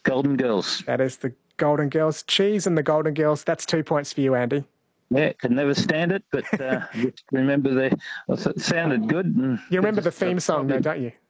Golden Girls. That is the Golden Girls. Cheese and the Golden Girls. That's 2 points for you, Andy. Yeah, could never stand it, but just remember it sounded good. And you remember the theme song, though, don't you?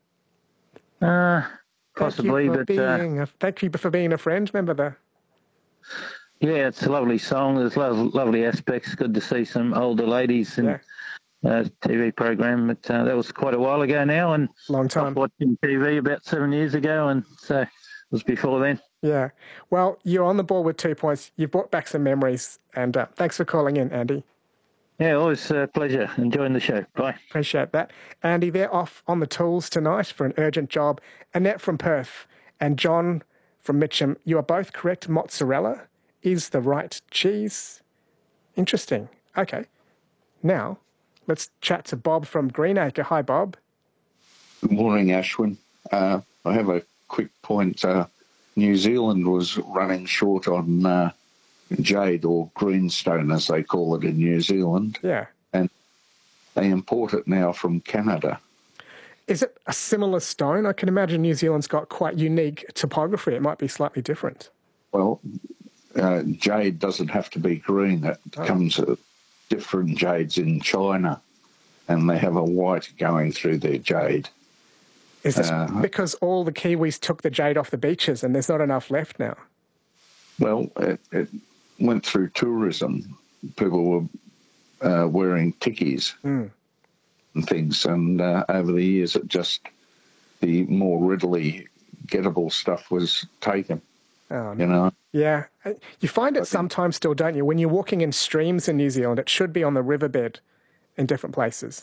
Possibly, thank you for being a friend. Remember the? Yeah, it's a lovely song. There's lovely aspects. Good to see some older ladies in TV program. But that was quite a while ago now, and long time. I was watching TV about 7 years ago, and so it was before then. Yeah. Well, you're on the ball with 2 points. You've brought back some memories, and thanks for calling in, Andy. Yeah, always a pleasure. Enjoying the show. Bye. Appreciate that. Andy, they're off on the tools tonight for an urgent job. Annette from Perth and John from Mitcham, you are both correct. Mozzarella is the right cheese. Interesting. Okay. Now, let's chat to Bob from Greenacre. Hi, Bob. Good morning, Ashwin. I have a quick point. New Zealand was running short on jade, or greenstone as they call it in New Zealand. Yeah. And they import it now from Canada. Is it a similar stone? I can imagine New Zealand's got quite unique topography. It might be slightly different. Well, jade doesn't have to be green. It comes different jades in China, and they have a white going through their jade. Is this because all the Kiwis took the jade off the beaches and there's not enough left now? Well, it went through tourism. People were wearing tikis and things, and over the years the more readily gettable stuff was taken. Oh, no. You know? Yeah. You find it sometimes still, don't you? When you're walking in streams in New Zealand, it should be on the riverbed in different places.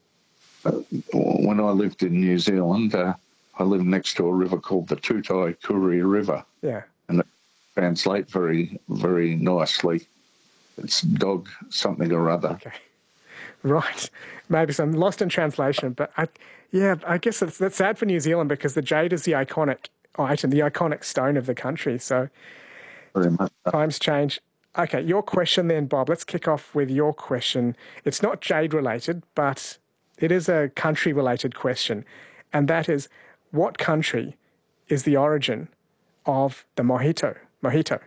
When I lived in New Zealand, I lived next to a river called the Tutai Kuri River. Yeah. And it translates very, very nicely. It's dog something or other. Okay. Right. Maybe some lost in translation, but I guess that's sad for New Zealand because the jade is the iconic item, the iconic stone of the country. So very much so. Times change. Okay, your question then, Bob. Let's kick off with your question. It's not jade related, but it is a country-related question, and that is, what country is the origin of the mojito? Mojito.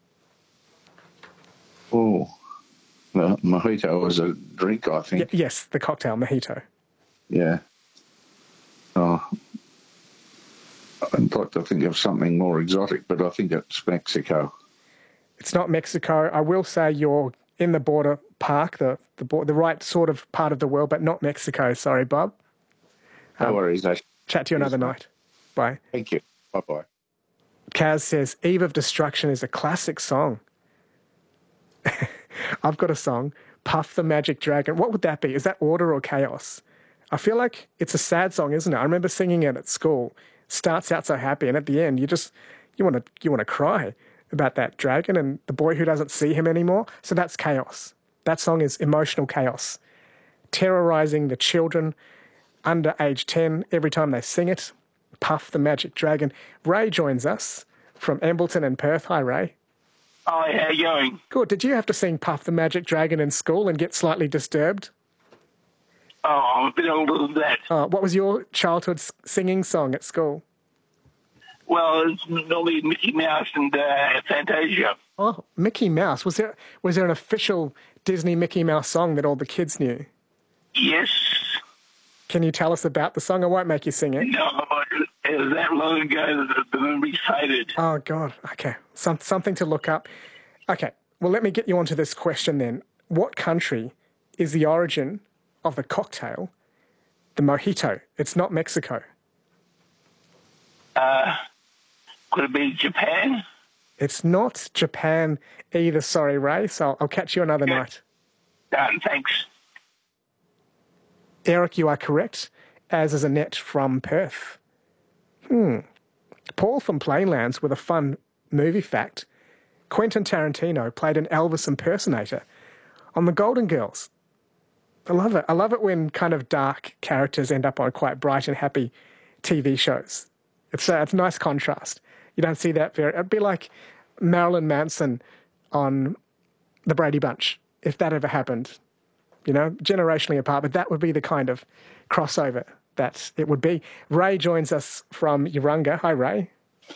Oh, well, mojito is a drink, I think. Yes, the cocktail, mojito. Yeah. Oh, I'd like to think of something more exotic, but I think it's Mexico. It's not Mexico. I will say you're in the border park, the right sort of part of the world, but not Mexico. Sorry, Bob. No worries. Chat to you another night. Bye. Thank you. Bye-bye. Kaz says, Eve of Destruction is a classic song. I've got a song, Puff the Magic Dragon. What would that be? Is that order or chaos? I feel like it's a sad song, isn't it? I remember singing it at school. Starts out so happy, and at the end, you want to cry about that dragon and the boy who doesn't see him anymore. So that's chaos. That song is emotional chaos, terrorizing the children under age 10 every time they sing it. Puff the Magic Dragon. Ray joins us from Embleton and Perth. Hi, Ray. Hi, how you going? Good. Did you have to sing Puff the Magic Dragon in school and get slightly disturbed? Oh, I'm a bit older than that. What was your childhood singing song at school? Well, it's normally Mickey Mouse and Fantasia. Oh, Mickey Mouse. Was there an official Disney Mickey Mouse song that all the kids knew? Yes. Can you tell us about the song? I won't make you sing it. No, it was that long ago that the memory faded. Oh, God. Okay. Something to look up. Okay. Well, let me get you onto this question then. What country is the origin of the cocktail, the mojito? It's not Mexico. Could it be Japan? It's not Japan either, sorry, Ray, so I'll catch you another night. Done, thanks. Eric, you are correct, as is Annette from Perth. Paul from Plainlands with a fun movie fact. Quentin Tarantino played an Elvis impersonator on The Golden Girls. I love it. I love it when kind of dark characters end up on quite bright and happy TV shows. It's a nice contrast. You don't see that it'd be like Marilyn Manson on The Brady Bunch, if that ever happened. You know, generationally apart, but that would be the kind of crossover that it would be. Ray joins us from Urunga. Hi, Ray.